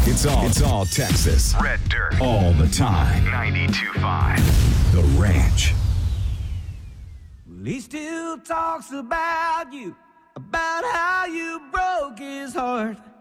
It's all Texas. Red Dirt. All the time. 92.5. The Ranch. He still talks about you, about how you broke his heart.